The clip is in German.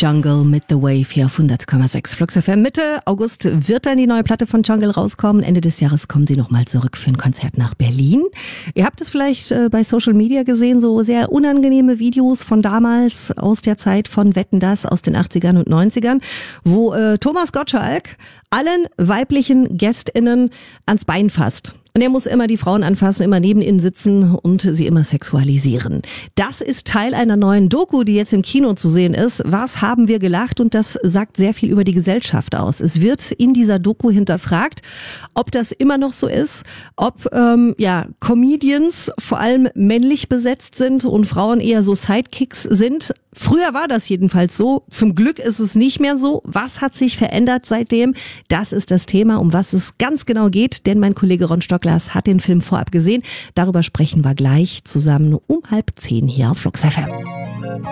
Jungle mit The Wave hier auf 100,6 Flux FM. Mitte August wird dann die neue Platte von Jungle rauskommen. Ende des Jahres kommen sie nochmal zurück für ein Konzert nach Berlin. Ihr habt es vielleicht bei Social Media gesehen, so sehr unangenehme Videos von damals aus der Zeit von Wetten, dass aus den 80ern und 90ern, wo Thomas Gottschalk allen weiblichen GästInnen ans Bein fasst. Und er muss immer die Frauen anfassen, immer neben ihnen sitzen und sie immer sexualisieren. Das ist Teil einer neuen Doku, die jetzt im Kino zu sehen ist. Was haben wir gelacht? Und das sagt sehr viel über die Gesellschaft aus. Es wird in dieser Doku hinterfragt, ob das immer noch so ist, ob Comedians vor allem männlich besetzt sind und Frauen eher so Sidekicks sind. Früher war das jedenfalls so. Zum Glück ist es nicht mehr so. Was hat sich verändert seitdem? Das ist das Thema, um was es ganz genau geht. Denn mein Kollege Ron Stocklas hat den Film vorab gesehen. Darüber sprechen wir gleich zusammen um 9:30 hier auf Flux FM.